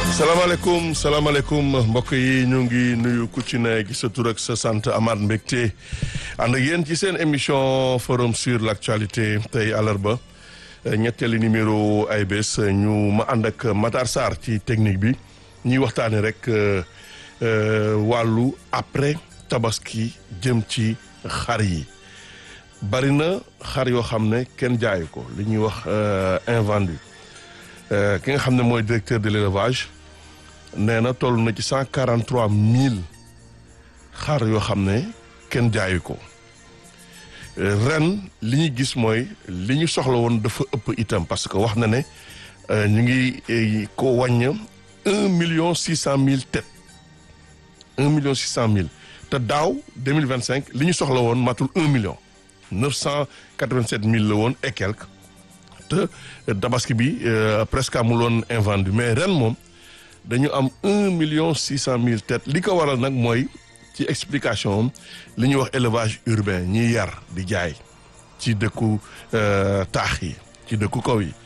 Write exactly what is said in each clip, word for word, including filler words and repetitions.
salaamaaleykum salaamaaleykum mbokk yi ñu ngi nuyu ku ci ne gi sa tur ak sa sant amaat mbégte ànd ak yéen ci seen émission forum sur l'actualité tey àllarba ñetteelu numéro ay bés ñu ma ànd ak Matar Sarr ci technique bi ñuy waxtaane rek wàllu après tabaski jëm ci xar yi bari na xar yoo xam ne kenn jaayu ko li ñuy wax invendu ki nga xam ne mooy directeur de l'élevage nee na toll na ci cent quarante trois mille xar yoo xam ne kenn jaayu ko ren li ñu gis mooy li ñu soxla woon dafa ëpp itam parce que wax na ne ñu ngi ko wàññ un million six cent mille têtes un million six cent mille te daaw deux mille vingt cinq li ñu soxla woon matul un million neuf cent quatre vingt sept mille la woon et quelque te tabaski bi presque amul woon invendu mais ren moom dañu am un million six cent mille têtes li ko waral nag mooy ci explication am li ñuy wax élevage urbain ñiy yar di jaay ci dëkku taax yi ci dëkku kaw yi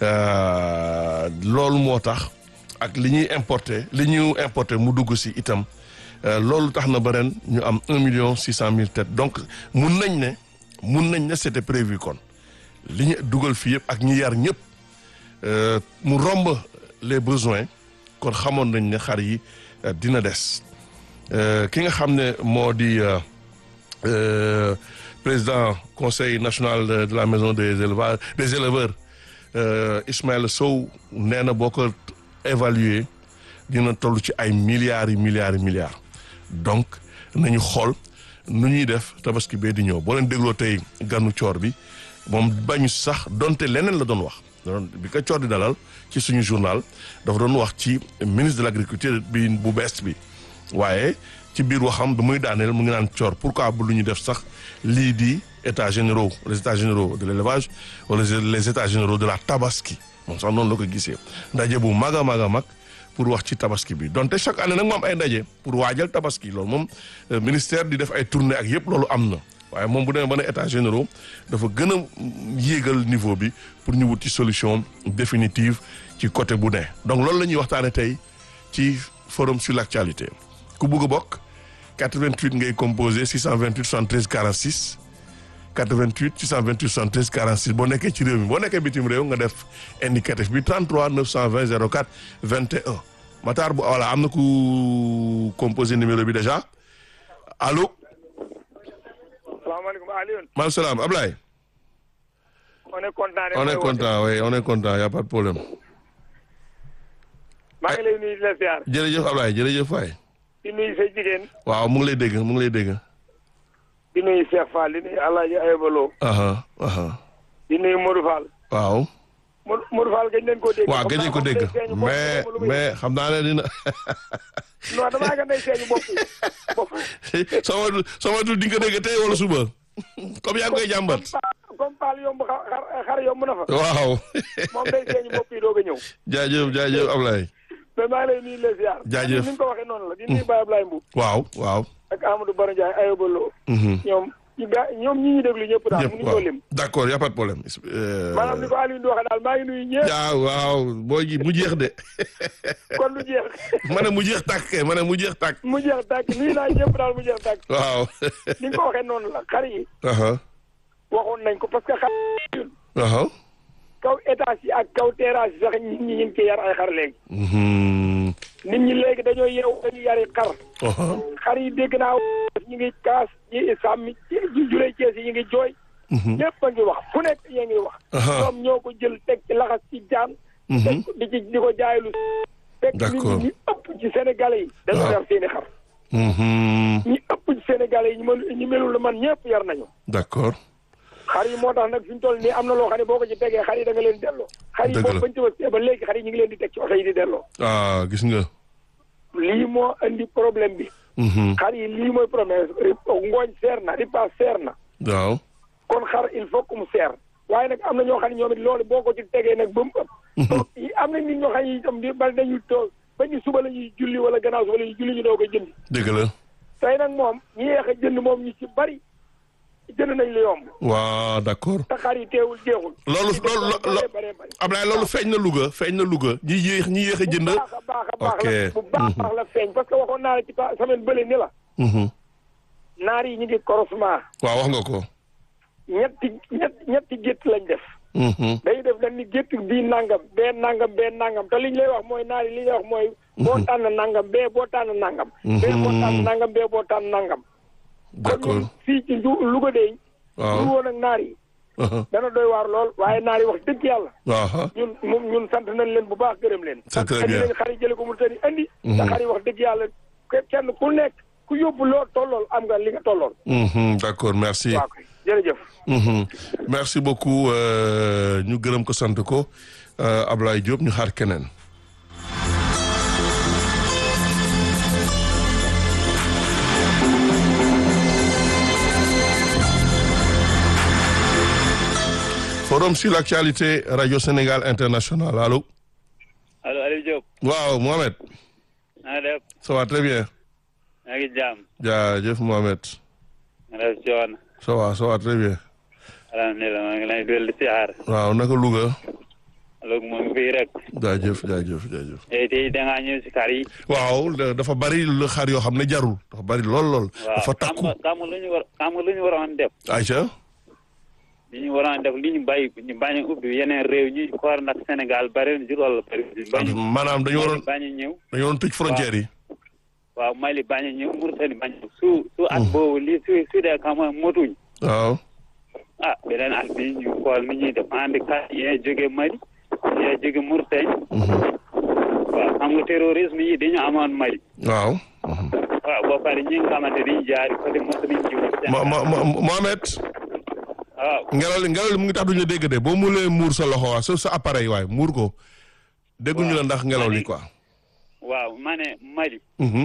loolu moo tax ak li ñuy importer li ñu importer mu dugg si itam loolu tax na ba ren ñu am un million six cent mille têtes donc mun nañ ne mun nañ ne c'était prévu kon li ñu dugal fii yëpp ak ñi yar ñëpp mu romb les besoins kon xamoon nañ ne xar yi dina des ki nga xam ne moo di président conseil national de la maison des éleveurs des éleveurs Ismaïla Sow nee na boo ko évaluer dina toll ci ay milliards yi milliards yi milliards donc nañu xool nu ñuy def tabaski bee di ñëw boo leen dégloo tey ganu coor bi moom bañu sax donte leneen la doon wax bi ko coor di dalal ci suñu journal dafa doon wax ci ministre de l'agriculture bi bu bees bi waaye ci biir waxam ba muy daaneel mu ngi naan coor pourquoi bu lu ñu def sax lii di états généraux les états généraux de l'élevage wala les états généraux de la tabaski moom sax noonu la ko gisee ndaje bu mag a mag a mag pour wax ci tabaski bi donte chaque année nag mu am ay ndaje pour waajal tabaski loolu moom ministère di def ay tournée ak yëpp loolu am na waaye moom bu demee ba ne états généraux dafa gën a yéegal niveau bi pour ñu wut ci solution définitive ci côté bu ne donc loolu la ñuy waxtaane tey ci forum sur l'actualité ku bugg a bokk quatre-vingt-huit ngay composé six cent vingt-huit soixante-treize quarante-six quatre-vingt-huit six cent vingt-huit soixante-treize quarante-six boo nekkee ci réew mi boo nekkee bitim réew nga def indicatif bi trente-trois neuf cent vingt zéro quatre vingt et un Matar bu voilà am na ku composé numéro bi déjà allo. salaamaaleykum Alioune. maaleykum salaam Ablaye. on est content. on est content oui on est content y a pas de problème. maa ngi lay nuyu di la ziar. jërëjëf Ablaye jërëjëf waay. di nuyu sa jigéen. waaw mu ngi lay dégg mu ngi lay dégg. di nuyu Cheikh Fall di nuyu El Hadj Ayba Lo. aha aha. di nuyu Modou Fall. waaw. Modou Modou Fall gëj nañ koo dégg. waaw gëj nañ ko dégg mais mais xam naa ne dina. non damaa gën day seeñu bopp bopp. soo ma soo ma dul di nga dégg tey wala suba comme yaa ngi koy jàmbat. comme Fall yomb xar xar yomb na fa. waaw. moom day seeñu bopp yi doog a ñëw. jaajëf jaajëf Ablaye. mais maa ngi lay nuyu les ziar. jaajëf ni nga ko waxee noonu la di nuyu Baye Ablaye Mbow. waaw waaw. ak Amadou Baro Ndiaye Ayba Lo. ñoom ñu ga ñoom ñi ñu déglu ñëpp daal. ñëpp mënuñu ko lim. d'accord y a pas de problème. maanaam ni ko Alioune di waxee daal maa ngi nuyu ñëpp. waaw waaw boo ji mu jeex de. kon lu jeex. ma ne mu jeex tàkk kay ma ne mu jeex tàkk. mu jeex tàkk nuyu naa ñëpp daal mu jeex tàkk. waaw. ni nga ko waxee noonu la xar yi. waxoon nañ ko parce que xar waaw. kaw étage yi ak kaw terrasse yi sax nit ñi ñu ngi ciy yar ay xar léegi. nit ñi léegi dañoo yeewu dañuy yari xar. xar yi dégg naa ñu ngi kaas ñi sàmmi ji juree Cees yi ñu ngi jooy. ñëpp a ngi wax fu nekk yaa ngi wax. ñoom ñoo ko jël teg ci laxas ci jaan. teg di ci di ko jaay lu. d'accord fekk nit ñi ëpp ci Sénégalais yi. dañoo yar seeni xar. ñi ëpp ci Sénégalais yi ñu mel ñu melul la man ñëpp yar nañu. d'accord. xar yi moo tax nag fi ñu toll nii am na loo xam ne boo ko ci tegee xar yi da nga leen delloo. xar yi boobu bañ ci ba léegi xar yi ñu ngi leen di teg ci oto yi di delloo. ah gis nga. lii moo indi problème bi. xar yi lii mooy problème ngooñ seer na ripaas seer na. waaw. kon xar il faut que mu seer. waaye nag am na ñoo xam ne ñoom it loolu boo ko ci tegee nag ba mu ëpp. am na nit ñoo xam ne itam di bal dañuy toog ba ñu suba la ñuy julli wala gannaaw suba la ñuy julli ñu doo ko jënd. dëgg la. tey nag moom ñi yéex a jënd moom ñu ci bari. jënd nañ lu yomb. waaw d'accord. te xar yi teewul jeexul. loolu loolu lo Ablaye loolu feeñ na Louga feeñ na Louga ñi yéex ñi yéex a jënd. baax a baax a baax la bu baax baax la feeñ parce que waxoon naa la ci semaine bële ni la. naar yi ñu ngi croisement. waaw wax nga ko. ñetti ñetti ñetti gétt lañ def. dañuy def dañ ni gétt bii nangam bee nangam bee nangam te liñ lay wax mooy naar yi li ñuy wax mooy. boo tànn nangam bee boo tànn nangam. bee boo tànn nangam bee boo tànn nangam. d'accord kon fii ci Louga de. waaw lu woon ak naar yi. dana doy waar lool waaye naar yi wax dëgg yàlla. waaw ñun moom ñun sant nañ leen bu baax gërëm leen. c'est très bien andi leen xar yi jëlee ko mu tëri andi. te xar yi wax dëgg yàlla kenn ku nekk ku yóbbu loo tollool am nga li nga tollool. d'accord merci. waaw jërëjëf. merci beaucoup ñu gërëm ko sant ko Ablaye Diop ñu xaar keneen. Forum sur l'actualité Radio Sénégal International allo. allo Aliou Diop. waaw Mohamed. na nga def. ça va très bien. maa ngi jàmm. jaajëf Mohamed. na nga def coono. ça va ça va très bien. alhamdulilah maa ngi lay dolli siyaar. waaw naka Louga. loolu moom fii rek. jaajëf jaajëf jaajëf. tey tey da ngaa ñëw si xar yi. waaw dafa bari lu xar yoo xam ne jarul dafa bari lool lool. dafa takku waaw xam nga lu ñu war xam nga lu ñu waroon def. Aïcha. li ñu waroon def li ñu bàyyi ñu bañ a ubbi yeneen réew ñu xool nag Sénégal bari na ci loolu bari. maanaam dañu waroon bañ a ñëw. dañu waroon tëj frontière yi. waaw Mali bañ a ñëw Mauritanie bañ a su su at boobu lii su su dee xam nga motuñ. waaw. ah beneen at bi ñu xool ni ñuy def andi kat yee jóge Mali yee jóge Mauritanie. waaw xam nga terrorisme yi dañu amoon Mali. waaw. waaw boo pare ñi nga xamante dañuy jaari côté Mauritanie ji. ma ma ma Mohamed. waaw ngelaw li ngelaw li mu ngi tax duñu dégg de boo muulee muur sa loxo waa sa sa appareil waaye muur ko. dégguñu la ndax ngelaw li quoi. waaw ma ne Mali.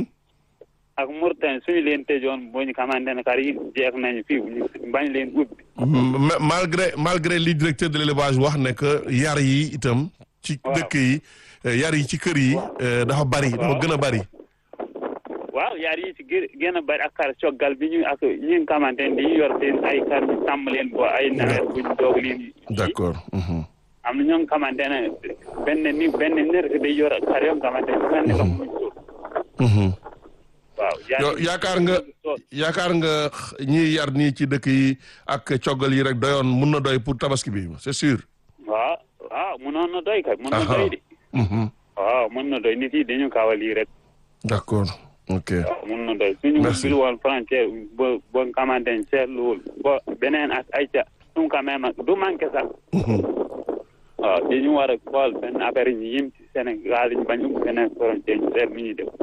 ak Mauritanie suñu leen tëjoon boo ñu xamante ne kar yi jeex nañu fii bañ leen ubbi. malgré malgré li directeur de l'élevage wax ne que yar yi itam. ci dëkk yi yar yi ci kër yi. dafa bari dafa gën a bari. waaw yar yi ci gë gën a bari ak kar coggal bi ñu ak ñi nga xamante ne dañuy yor seen ay kar ñu sàmm leen bo ay nawet buñ doog leen. d'accord. am na ñoo nga xamante ne benn ni benn nër day yor kar yoo nga xamante ne bu mel ni ko muy suul. waaw yow yaakaar nga yaakaar nga ñiy yar nii ci dëkk yi ak coggal yi rek doyoon mun na doy pour tabaski bi c'est sûr. waaw waaw munoon na doy kay. mun na doy de. waaw mun na doy nit yi dañu kaawal lii rek. d'accord ok. waaw mun na doy suñu ubbil woon frontière ba ba nga xamante ne seetluwul ba beneen ak ay ca suñ ko même du manqué sax. waaw dañu war a xool benn affaire yi ñu yim ci Sénégal yi ñu bañ ubbi beneen frontière ñu seet mi ñuy def.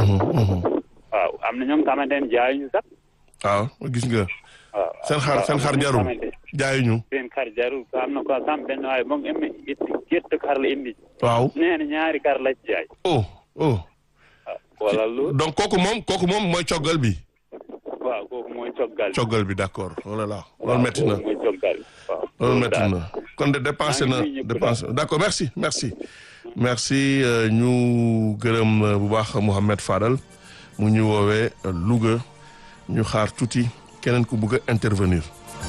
waaw am na ñoom xamante ne jaayuñu sax. waaw gis nga. waaw seen xar seen xar jarul jaayuñu. seen xar jarul am na ko sam benn waaye moom indi gétt xar la indi. waaw nee na ñaari xar la ci jaay. oh oh. wala lu. donc kooku moom kooku moom mooy coggal bi. waaw kooku mooy coggal bi. coggal bi d'accord loolu la loolu métti na. mooy coggal bi waaw. loolu métti na kon de dépensé na dépensé d'accord merci merci. merci ñu gërëm bu baax Mouhamed Fadal mu ñu woowee Louga ñu xaar tuuti keneen ku bëgg a intervenir.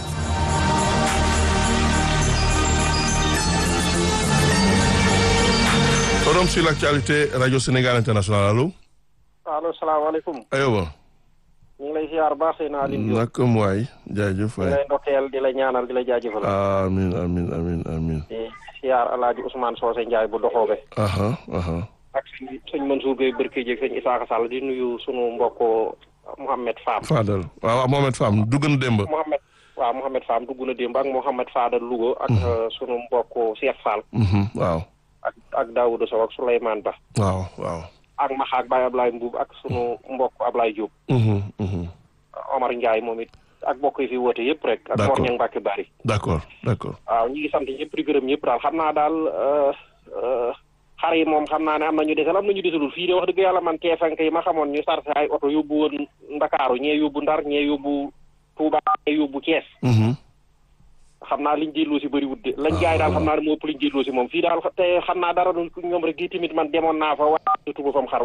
forum sur l'actualité Radio Sénégal International allo. allo salaamaaleykum. aywa. ñu ngi lay ziar baax seen Aliou Diop. naka mu waay jaajëf waay. di lay ndokkeel di la ñaanal di la jaajëfal. amiin amiin amiin amiin. di ziar El Hadj Ousmane Socé Ndiaye bu doxoobe. aha aha. ak sëñ sëñ Mansour Gueye Berke Dieg sëñ Isaka Sall di nuyu sunu mbokk Mouhamed Fam. Fadal waaw Mouhamed Fam dugg na démb. Mouhamed waaw Mouhamed Fam dugg na démb ak Mouhamed Fadal Louga. ak sunu mbokk Cheikh Fall. waaw. ak ak Daouda Sow ak Souleymane Ba. waaw waaw. ak Maxaak Baye Ablaye Mbuub ak sunu mbokk Ablaye Diop. Omar Ndiaye moom it ak mbokk yi fi woote yëpp rek. ak Mor Niang Mbacke Bari. d'accord d'accord. waaw ñu ngi sant ñëpp di gërëm ñëpp daal xam naa daal xar yi moom xam naa ne am na ñu desal am na ñu desalul fii de wax dëgg yàlla man teefank yi ma xamoon ñu sarse ay oto yóbbu woon Ndakaaru ñee yóbbu Ndar ñee yóbbu Touba ñee yóbbu Thiès. xam naa liñ jëlloo si bëriwut de lañ jaay daal xam naa ne moo ëpp liñ jëlloo si moom fii daal te xam naa dara du ñoom rek gi tamit man demoon naa fa waaye tuba fam xar